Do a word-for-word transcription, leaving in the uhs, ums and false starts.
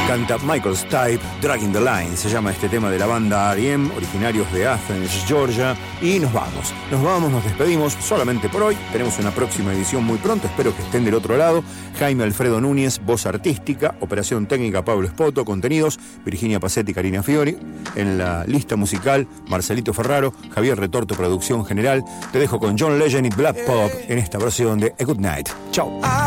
Canta Michael Stipe, Dragging the Line, se llama este tema de la banda R E M, originarios de Athens, Georgia. Y nos vamos, nos vamos, nos despedimos solamente por hoy. Tenemos una próxima edición muy pronto, espero que estén del otro lado. Jaime Alfredo Núñez, voz artística, operación técnica Pablo Espoto, contenidos Virginia Pacetti, Karina Fiori. En la lista musical, Marcelito Ferraro, Javier Retorto, producción general. Te dejo con John Legend y Black Pop en esta versión de A Good Night. Chao.